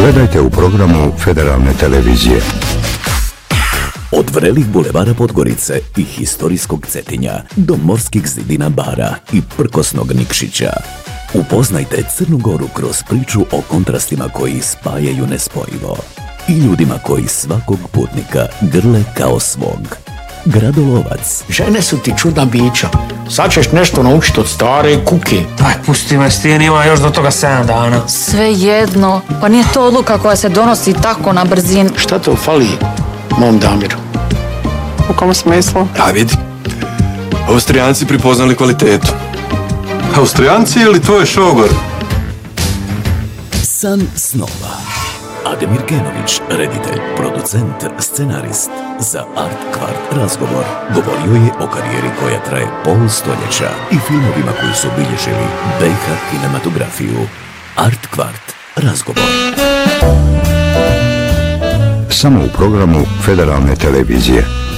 Gledajte u programu Federalne televizije. Od vrelih bulevara Podgorice i historijskog Cetinja do morskih zidina Bara i prkosnog Nikšića. Upoznajte Crnu Goru kroz priču o kontrastima koji spajaju nespojivo i ljudima koji svakog putnika grle kao svog. Gradolovac. Žene su ti čudna bića. Sad ćeš nešto naučiti od stare kuke. Daj, pusti me, Stijen, ima još do toga 7 dana. Sve jedno. Pa nije to odluka koja se donosi tako na brzinu. Šta to fali mom Damiru? U kom smislu? A vidi, Austrijanci pripoznali kvalitetu. Austrijanci ili tvoj šogor? San snova. Ademir Kenović, reditelj, producent, scenarist. Za Art Kvart razgovor govorio je o karijeri koja traje pol stoljeća i filmovima koji su obilježili BiH kinematografiju. Art Kvart razgovor. Samo u programu Federalne televizije.